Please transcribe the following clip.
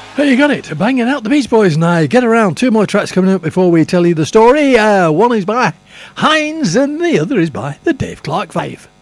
Hey, you got it. Banging out the Beach Boys now. Get around. Two more tracks coming up before we tell you the story. One is by Heinz and the other is by the Dave Clark 5.